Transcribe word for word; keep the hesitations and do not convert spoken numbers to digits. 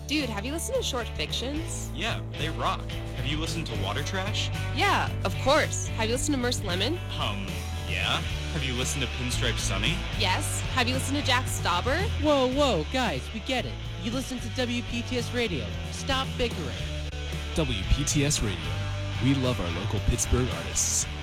Dude, have you listened to Short Fictions? Yeah, they rock. Have you listened to Water Trash? Yeah, of course. Have you listened to Merce Lemon? Um, yeah. Have you listened to Pinstripe Sunny? Yes. Have you listened to Jack Stauber? Whoa, whoa, guys, we get it. You listen to W P T S Radio. Stop bickering. W P T S Radio. We love our local Pittsburgh artists.